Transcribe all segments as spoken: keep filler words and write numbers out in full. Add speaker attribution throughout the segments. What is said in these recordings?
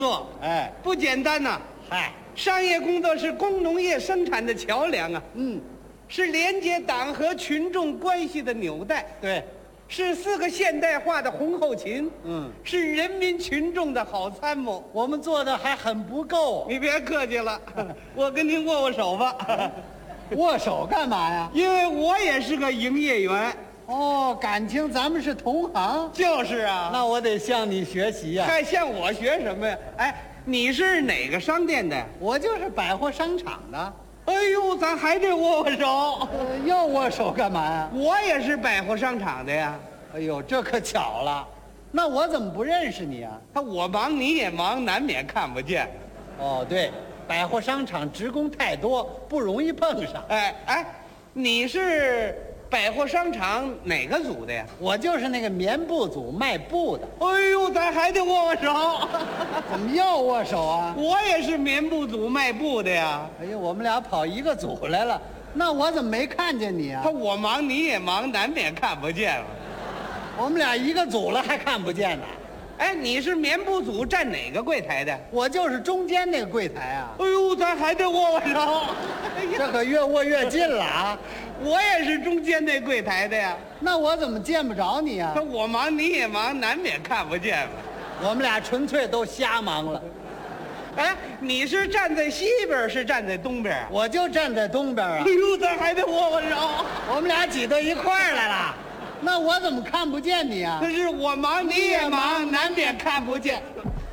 Speaker 1: 作，
Speaker 2: 哎，
Speaker 1: 不简单呐、
Speaker 2: 嗨，
Speaker 1: 商业工作是工农业生产的桥梁啊，
Speaker 2: 嗯，
Speaker 1: 是连接党和群众关系的纽带，
Speaker 2: 对，
Speaker 1: 是四个现代化的红后勤，
Speaker 2: 嗯，
Speaker 1: 是人民群众的好参谋。
Speaker 2: 我们做的还很不够，
Speaker 1: 你别客气了，我跟您握握手吧，
Speaker 2: 握手干嘛呀？
Speaker 1: 因为我也是个营业员。
Speaker 2: 哦，感情咱们是同行，
Speaker 1: 就是啊，
Speaker 2: 那我得向你学习呀、
Speaker 1: 还向我学什么呀？哎，你是哪个商店的？
Speaker 2: 我就是百货商场的，
Speaker 1: 哎呦，咱还得握握手。
Speaker 2: 呃，要握手干嘛呀？
Speaker 1: 我也是百货商场的呀。
Speaker 2: 哎呦，这可巧了，那我怎么不认识你啊？
Speaker 1: 他我忙你也忙，难免看不见。
Speaker 2: 哦，对，百货商场职工太多，不容易碰上。
Speaker 1: 哎哎，你是百货商场哪个组的呀？
Speaker 2: 我就是那个棉布组卖布的，
Speaker 1: 哎呦，咱还得握握手。
Speaker 2: 怎么要握手啊？
Speaker 1: 我也是棉布组卖布的呀。
Speaker 2: 哎呀，我们俩跑一个组来了，那我怎么没看见你啊
Speaker 1: 他？我忙你也忙，难免看不见了。
Speaker 2: 我们俩一个组了还看不见呢。
Speaker 1: 哎，你是棉布组站哪个柜台的？
Speaker 2: 我就是中间那个柜台啊，
Speaker 1: 哎呦，咱还得握握手。哎呀，
Speaker 2: 这可越握越近了啊！
Speaker 1: 我也是中间那柜台的呀。
Speaker 2: 那我怎么见不着你啊
Speaker 1: 他？我忙你也忙，难免看不见了。
Speaker 2: 我们俩纯粹都瞎忙了。
Speaker 1: 哎，你是站在西边，是站在东边啊？
Speaker 2: 我就站在东边啊
Speaker 1: 哎，呦，咱还得握握手。
Speaker 2: 我们俩挤到一块儿来了。那我怎么看不见你啊？
Speaker 1: 可是我忙你也忙，难免看不见。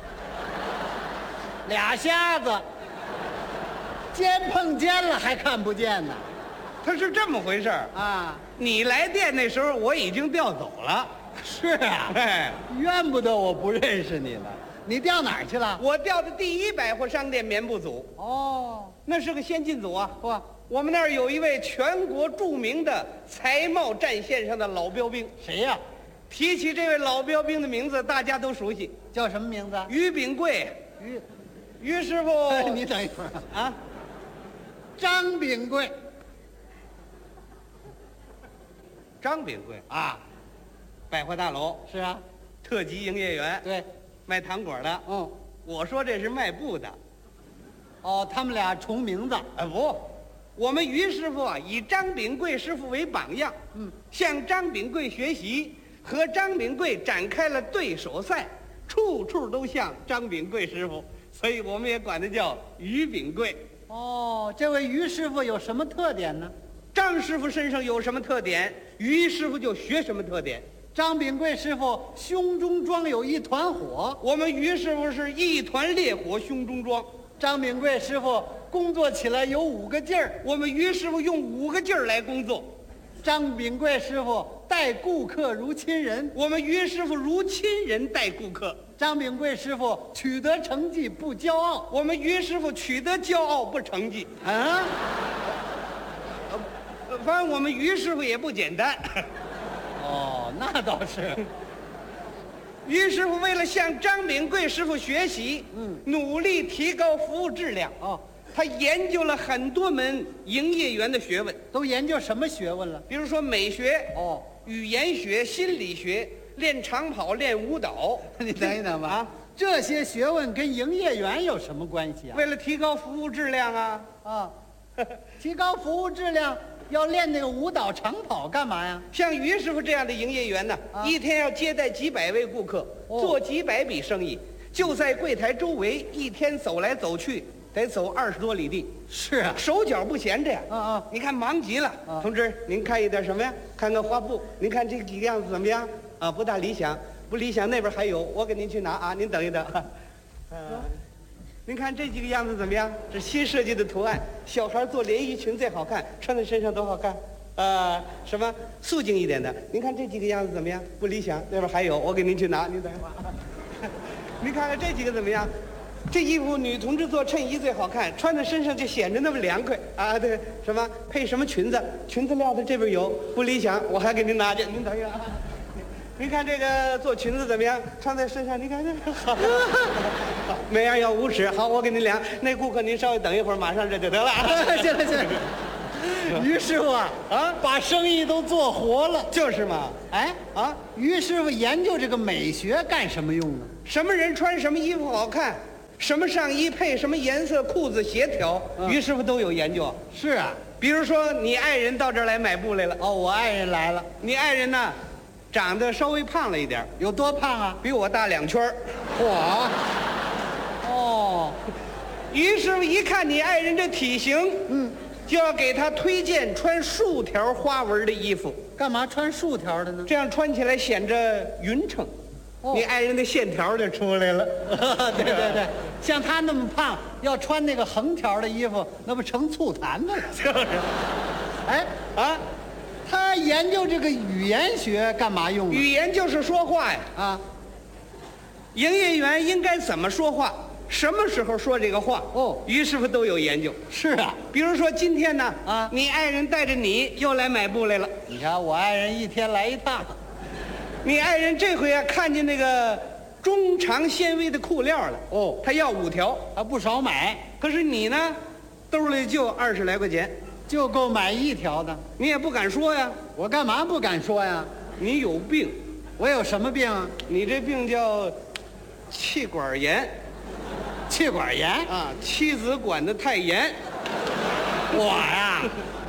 Speaker 2: 俩瞎子，肩碰肩了还看不见呢。
Speaker 1: 他是这么回事儿
Speaker 2: 啊，
Speaker 1: 你来店那时候我已经调走了。
Speaker 2: 是啊，
Speaker 1: 哎，
Speaker 2: 怨不得我不认识你了。你调哪儿去了？
Speaker 1: 我调的第一百货商店棉布组，
Speaker 2: 哦，
Speaker 1: 那是个先进组啊。
Speaker 2: 嚯，
Speaker 1: 我们那儿有一位全国著名的才贸战线上的老标兵，
Speaker 2: 谁呀、
Speaker 1: 提起这位老标兵的名字，大家都熟悉，
Speaker 2: 叫什么名字？
Speaker 1: 于炳贵。
Speaker 2: 于，
Speaker 1: 于师傅，
Speaker 2: 你等一会儿啊。
Speaker 1: 啊，
Speaker 2: 张炳贵
Speaker 1: 张炳贵，
Speaker 2: 啊，
Speaker 1: 百货大楼
Speaker 2: 是啊，
Speaker 1: 特级营业员，
Speaker 2: 对，
Speaker 1: 卖糖果的。
Speaker 2: 嗯，
Speaker 1: 我说这是卖布的。
Speaker 2: 哦，他们俩重名字。
Speaker 1: 啊不，我们于师傅啊，以张炳贵师傅为榜样，
Speaker 2: 嗯，
Speaker 1: 向张炳贵学习，和张炳贵展开了对手赛，处处都像张炳贵师傅，所以我们也管他叫于炳贵。
Speaker 2: 哦，这位于师傅有什么特点呢？
Speaker 1: 张师傅身上有什么特点，于师傅就学什么特点。
Speaker 2: 张炳贵师傅胸中装有一团火，
Speaker 1: 我们于师傅是一团烈火胸中装，
Speaker 2: 张炳贵师傅工作起来有五个劲儿，
Speaker 1: 我们于师傅用五个劲儿来工作，
Speaker 2: 张炳贵师傅待顾客如亲人，
Speaker 1: 我们于师傅如亲人待顾客，
Speaker 2: 张炳贵师傅取得成绩不骄傲。
Speaker 1: 我们于师傅取得骄傲不成绩。
Speaker 2: 啊，
Speaker 1: 呃反正我们于师傅也不简单。
Speaker 2: 哦，那倒是。
Speaker 1: 于师傅为了向张炳贵师傅学习，
Speaker 2: 嗯，
Speaker 1: 努力提高服务质量，
Speaker 2: 哦，
Speaker 1: 他研究了很多门营业员的学问，
Speaker 2: 都研究什么学问了？
Speaker 1: 比如说美学、
Speaker 2: 哦，
Speaker 1: 语言学、心理学，练长跑、练舞蹈。
Speaker 2: 你等一等吧。
Speaker 1: 啊，
Speaker 2: 这些学问跟营业员有什么关系啊？
Speaker 1: 为了提高服务质量啊，
Speaker 2: 啊，提高服务质量要练那个舞蹈长跑干嘛呀？
Speaker 1: 像于师傅这样的营业员呢，
Speaker 2: 啊
Speaker 1: 一天要接待几百位顾客，
Speaker 2: 哦
Speaker 1: 做几百笔生意，就在柜台周围一天走来走去，得走二十多里地，
Speaker 2: 是啊，
Speaker 1: 手脚不闲着呀。
Speaker 2: 啊啊，
Speaker 1: 你看忙极了，
Speaker 2: 啊
Speaker 1: 同志，您看一点什么呀？看看花布，您看这几个样子怎么样？啊，不大理想，不理想，那边还有，我给您去拿啊，您等一等。呃，您看这几个样子怎么样？这新设计的图案，小孩做连衣裙最好看，穿在身上多好看。呃，什么素净一点的？您看这几个样子怎么样？不理想，那边还有，我给您去拿，您等一会儿。您看看这几个怎么样？这衣服女同志做衬衣最好看，穿在身上就显着那么凉快啊！对，什么配什么裙子？裙子料子这边有，不理想，我还给您拿去。您等一下啊。您看这个做裙子怎么样？穿在身上，您看这好，每样要五尺。好，我给您量。那顾客您稍微等一会儿，马上这就得了。
Speaker 2: 行了行了。于师傅啊，
Speaker 1: 啊，
Speaker 2: 把生意都做活了。
Speaker 1: 就是嘛。
Speaker 2: 哎，
Speaker 1: 啊，
Speaker 2: 于师傅研究这个美学干什么用呢？
Speaker 1: 什么人穿什么衣服好看， 什么上衣配什么颜色，裤子协调，
Speaker 2: 嗯
Speaker 1: 于师傅都有研究。
Speaker 2: 是啊。
Speaker 1: 比如说，你爱人到这儿来买布来了，
Speaker 2: 哦，我爱人来了，
Speaker 1: 你爱人呢，长得稍微胖了一点儿，
Speaker 2: 有多胖啊？
Speaker 1: 比我大两圈儿。
Speaker 2: 我。哦。
Speaker 1: 于师傅一看你爱人这体型，
Speaker 2: 嗯，
Speaker 1: 就要给他推荐穿竖条花纹的衣服，
Speaker 2: 干嘛穿竖条的呢？
Speaker 1: 这样穿起来显着匀称。
Speaker 2: 哦
Speaker 1: 你爱人的线条就出来了。
Speaker 2: 对对对，像他那么胖，要穿那个横条的衣服，那不成醋坛子了？
Speaker 1: 就是，
Speaker 2: 哎
Speaker 1: 啊，
Speaker 2: 他研究这个语言学干嘛用的？
Speaker 1: 语言就是说话呀。
Speaker 2: 啊，
Speaker 1: 营业员应该怎么说话，什么时候说这个话？
Speaker 2: 哦
Speaker 1: 于师傅都有研究。
Speaker 2: 是啊。
Speaker 1: 比如说今天呢，
Speaker 2: 啊
Speaker 1: 你爱人带着你又来买布来了。
Speaker 2: 你看我爱人一天来一趟。
Speaker 1: 你爱人这回啊看见那个中长纤维的裤料了，
Speaker 2: 哦，
Speaker 1: 他要五条，
Speaker 2: 还不少买，
Speaker 1: 可是你呢，兜里就二十来块钱，
Speaker 2: 就够买一条的。
Speaker 1: 你也不敢说呀，
Speaker 2: 我干嘛不敢说呀？
Speaker 1: 你有病，
Speaker 2: 我有什么病啊？
Speaker 1: 你这病叫气管炎
Speaker 2: 气管炎。
Speaker 1: 啊，妻子管得太严。
Speaker 2: 我呀，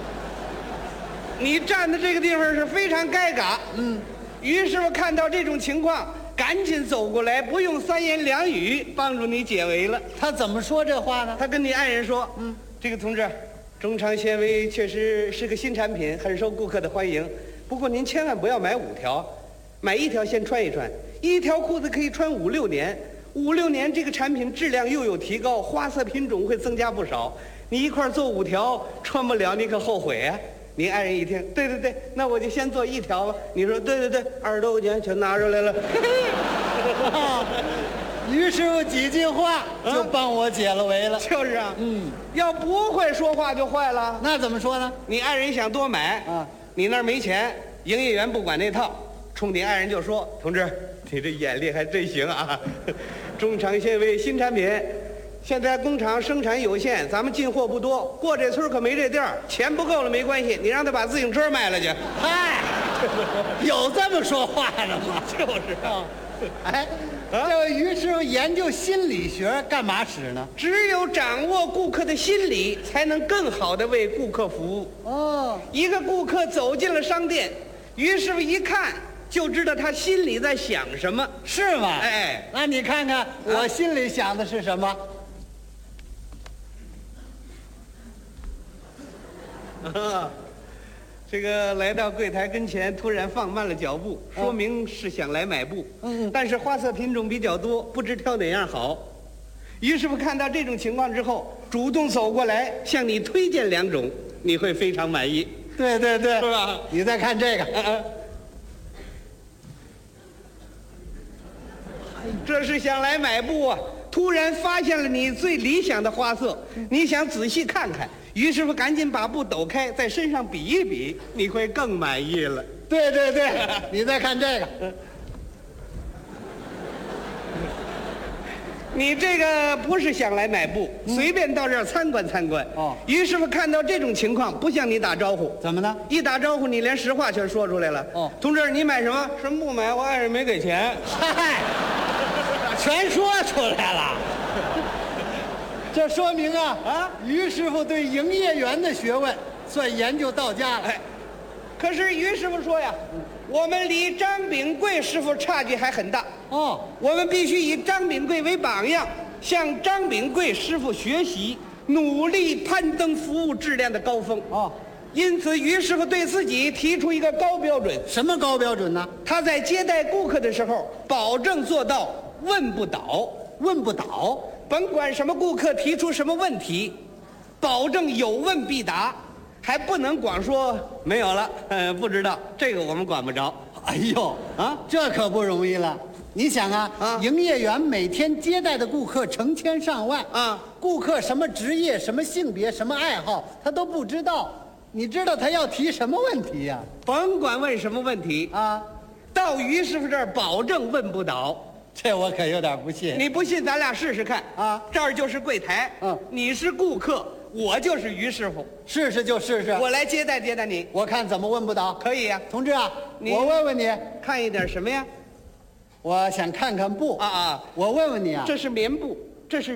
Speaker 1: 你站的这个地方是非常该嘎。
Speaker 2: 嗯，
Speaker 1: 于师傅看到这种情况，赶紧走过来，不用三言两语，帮助你解围了。
Speaker 2: 他怎么说这话呢？
Speaker 1: 他跟你爱人说：“嗯，这个同志，中长纤维确实是个新产品，很受顾客的欢迎。不过您千万不要买五条，买一条先穿一穿，一条裤子可以穿五六年，五六年这个产品质量又有提高，花色品种会增加不少。你一块儿做五条，穿不了你可后悔啊！”你爱人一听，对对对，那我就先做一条吧。你说对对对，二十多块钱全拿出来了。
Speaker 2: 于师傅几句话就帮我解了围了。
Speaker 1: 就是啊，
Speaker 2: 嗯，
Speaker 1: 要不会说话就坏了。
Speaker 2: 那怎么说呢？
Speaker 1: 你爱人想多买
Speaker 2: 啊，
Speaker 1: 你那儿没钱，营业员不管那套，冲你爱人就说：“同志，你这眼力还真行啊！中长纤维新产品，现在工厂生产有限，咱们进货不多，过这村可没这店儿，钱不够了没关系，你让他把自行车卖了去。”
Speaker 2: 嗨，有这么说话的吗？
Speaker 1: 就是啊，
Speaker 2: 哎，
Speaker 1: 啊
Speaker 2: 这位于师傅研究心理学干嘛使呢？
Speaker 1: 只有掌握顾客的心理，才能更好的为顾客服务。
Speaker 2: 哦，
Speaker 1: 一个顾客走进了商店，于师傅一看就知道他心里在想什么。
Speaker 2: 是吗？
Speaker 1: 哎，
Speaker 2: 那你看看我心里想的是什么？
Speaker 1: 啊，这个来到柜台跟前，突然放慢了脚步，说明是想来买布。
Speaker 2: 嗯嗯
Speaker 1: 但是花色品种比较多，不知挑哪样好。于师傅看到这种情况之后，主动走过来向你推荐两种，你会非常满意，
Speaker 2: 对对对，
Speaker 1: 是吧？
Speaker 2: 你再看这个，
Speaker 1: 嗯嗯。这是想来买布啊，突然发现了你最理想的花色，你想仔细看看，于师傅赶紧把布抖开，在身上比一比，你会更满意了。
Speaker 2: 对对对，你再看这个，
Speaker 1: 你这个不是想来买布，随便到这儿参观参观。
Speaker 2: 哦
Speaker 1: 于师傅看到这种情况，不向你打招呼，
Speaker 2: 怎么呢？
Speaker 1: 一打招呼你连实话全说出来了。
Speaker 2: 哦
Speaker 1: 同志，你买什么？什么不买？我爱人没给钱。
Speaker 2: 嗨，全说出来了。这说明啊啊，于师傅对营业员的学问算研究到家了。
Speaker 1: 哎，可是于师傅说呀，我们离张炳贵师傅差距还很大。
Speaker 2: 哦，
Speaker 1: 我们必须以张炳贵为榜样，向张炳贵师傅学习，努力攀登服务质量的高峰。
Speaker 2: 哦，
Speaker 1: 因此，于师傅对自己提出一个高标准：
Speaker 2: 什么高标准呢？
Speaker 1: 他在接待顾客的时候，保证做到问不倒，
Speaker 2: 问不倒。
Speaker 1: 甭管什么顾客提出什么问题，保证有问必答，还不能光说没有了，呃，不知道，这个我们管不着。
Speaker 2: 哎呦
Speaker 1: 啊，
Speaker 2: 这可不容易了。你想啊，
Speaker 1: 啊
Speaker 2: 营业员每天接待的顾客成千上万
Speaker 1: 啊，
Speaker 2: 顾客什么职业、什么性别、什么爱好，他都不知道。你知道他要提什么问题呀？
Speaker 1: 甭管问什么问题，
Speaker 2: 啊，
Speaker 1: 到于师傅这儿保证问不倒。
Speaker 2: 这我可有点不信。
Speaker 1: 你不信，咱俩试试看
Speaker 2: 啊！
Speaker 1: 这儿就是柜台，
Speaker 2: 嗯
Speaker 1: 你是顾客，我就是于师傅，
Speaker 2: 试试就试试。
Speaker 1: 我来接待接待你，
Speaker 2: 我看怎么问不倒。
Speaker 1: 可以呀、
Speaker 2: 同志啊，
Speaker 1: 你
Speaker 2: 我问问你，
Speaker 1: 看一点什么呀？
Speaker 2: 我想看看布
Speaker 1: 啊啊，
Speaker 2: 我问问你啊，
Speaker 1: 这是棉布，这是